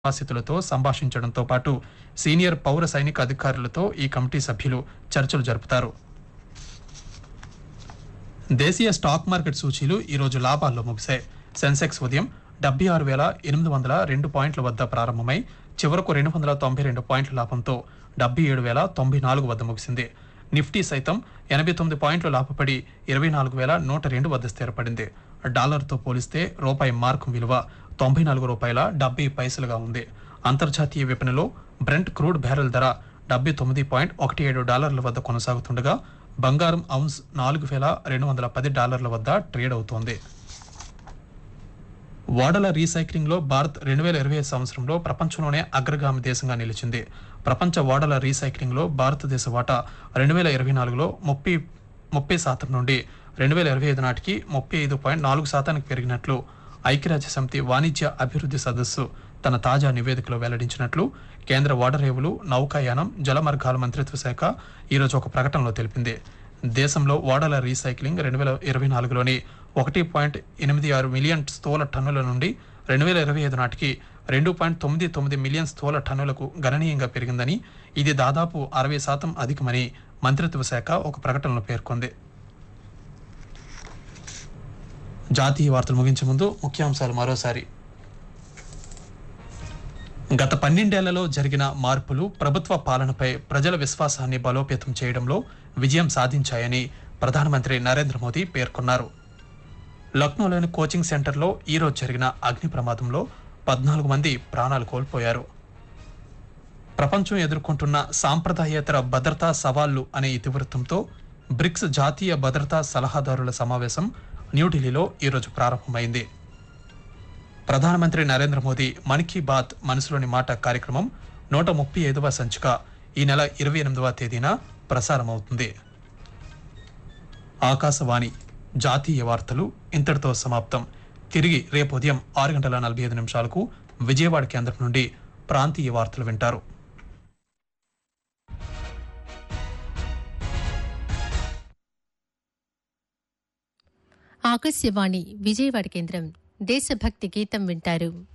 నివాసితులతో సంభాషించడంతో పాటు సీనియర్ పౌర సైనిక అధికారులతో ఈ కమిటీ సభ్యులు చర్చలు జరుపుతారు. దేశీయ స్టాక్ మార్కెట్ సూచీలు ఈ రోజు లాభాల్లో ముగిశాయి. సెన్సెక్స్ ఉదయం 76,802 పాయింట్ల వద్ద ప్రారంభమై చివరకు 292 పాయింట్ల లాభంతో 77,094 వద్ద ముగిసింది. నిఫ్టీ సైతం 89 పాయింట్లు లాభపడి 24,102 వద్ద స్థిరపడింది. డాలర్తో పోలిస్తే రూపాయి మార్కు విలువ $94.70గా ఉంది. అంతర్జాతీయ విపణిలో బ్రెంట్ క్రూడ్ బ్యారెల్ ధర $70.17 వద్ద కొనసాగుతుండగా బంగారం ఔన్స్ $4,210 వద్ద ట్రేడ్ అవుతోంది. ఓడల రీసైక్లింగ్ లో భారత్ 2025 సంవత్సరంలో ప్రపంచంలోనే అగ్రగామి దేశంగా నిలిచింది. ప్రపంచ ఓడల రీసైక్లింగ్ లో భారతదేశ వాటా 2024లో 30% నుండి 2025 నాటికి 35.4% పెరిగినట్లు ఐక్యరాజ్యసమితి వాణిజ్య అభివృద్ధి సదస్సు తన తాజా నివేదికలో వెల్లడించినట్లు కేంద్ర ఓడరేవులు, నౌకాయానం, జలమార్గాల మంత్రిత్వ శాఖ ఈరోజు ఒక ప్రకటనలో తెలిపింది. దేశంలో ఓడల రీసైక్లింగ్ 2024లోని 1.86 మిలియన్ స్థూల టన్నుల నుండి 2025 నాటికి 2.99 మిలియన్ స్థూల టన్నులకు గణనీయంగా పెరిగిందని, ఇది దాదాపు 60% అధికమని మంత్రిత్వ శాఖ ఒక ప్రకటనలో పేర్కొంది. జాతీయ వార్తలు ముగించే ముందు ముఖ్యాంశాలు మరోసారి. గత 12 ఏళ్లలో జరిగిన మార్పులు ప్రభుత్వ పాలనపై ప్రజల విశ్వాసాన్ని బలోపేతం చేయడంలో విజయం సాధించాయని ప్రధానమంత్రి నరేంద్ర మోదీ పేర్కొన్నారు. లక్నోలోని కోచింగ్ సెంటర్లో ఈరోజు జరిగిన అగ్ని ప్రమాదంలో 14 మంది ప్రాణాలు కోల్పోయారు. ప్రపంచం ఎదుర్కొంటున్న సాంప్రదాయేతర భద్రతా సవాళ్లు అనే ఇతివృత్తంతో బ్రిక్స్ జాతీయ భద్రతా సలహాదారుల సమావేశం న్యూఢిల్లీలో ఈరోజు ప్రారంభమైంది. ప్రధానమంత్రి నరేంద్ర మోదీ మన్ కీ బాత్ మనసులోని మాట కార్యక్రమం 135వ సంచిక ఈ నెల 28వ తేదీన ప్రసారమవుతుంది. ఆకాశవాణి జాతీయ వార్తలు ఇంతటితో సమాప్తం. తిరిగి రేపు ఉదయం 6:45 విజయవాడ కేంద్రం నుండి ప్రాంతీయ వార్తలు వింటారు. ఆకాశవాణి విజయవాడ కేంద్రం దేశభక్తి గీతం వింటారు.